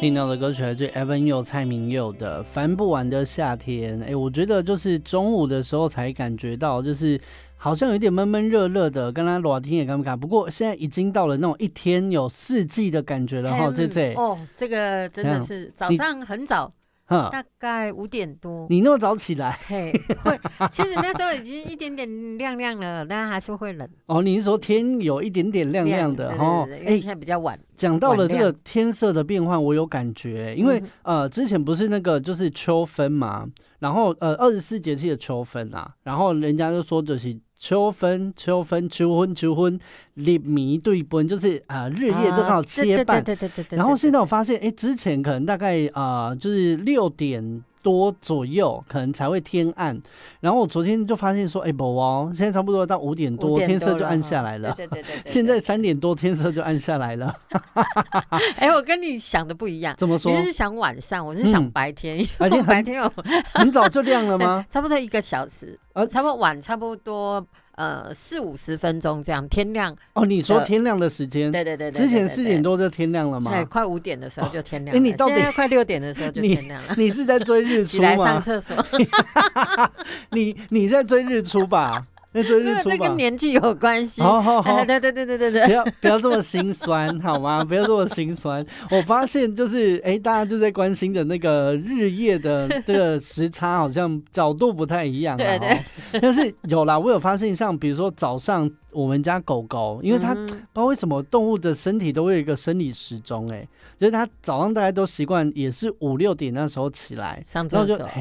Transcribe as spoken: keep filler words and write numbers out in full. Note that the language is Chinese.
听到的歌曲来自 Evan You 蔡明佑的《烦不完的夏天》。哎，我觉得就是中午的时候才感觉到，就是好像有点闷闷热热的，跟他聊天也敢不敢。不过现在已经到了那种一天有四季的感觉了哈，这这哦，这个真的是早上很早。大概五点多， 你那么早起来？ 嘿，会。其实那时候已经一点点亮亮了，但还是会冷。 哦，你是说天有一点点亮亮的哈？ 因为现在比较晚。 讲到了这个天色的变换，我有感觉，因为、嗯、呃，之前不是那个就是秋分嘛，然后呃，二十四节气的秋分啊，然后人家就说就是秋分、秋分、秋分、秋分，日暝对分，就是啊、呃、日夜都刚好切半。 对对对对。 然后现在我发现，哎，之前可能大概啊、呃、就是六点多左右可能才会天暗，然后我昨天就发现说，哎，不哦，现在差不多到五点多，天色就暗下来了。 对对对 对, 對。 现在三点多天色就暗下来了。 哎，我跟你想的不一样。 怎么说？ 你是想晚上，我是想白天。嗯、 白天白天有很早就亮了吗？ 差不多一个小时，呃，差不多晚，差不多。呃，四五十分钟这样，天亮哦。你说天亮的时间？ 对对对对。 之前四点多就天亮了吗？ 对，快五点的时候就天亮了。 哎、哦，你到底现在快六点的时候就天亮了。 你, 你是在追日出吗？ 起来上厕所。 你你在追日出吧？那追日出吧， 这跟年纪有关系。 好好好， 对对对对对对， 不要不要这么心酸好吗？不要这么心酸。我发现就是，哎，大家就在关心的那个日夜的这个时差，好像角度不太一样啊。 对对。 但是有啦，我有发现，像比如说早上我们家狗狗，因为它、嗯、不知道为什么动物的身体都会有一个生理时钟，哎，就是它早上大家都习惯也是五六点那时候起来上厕所。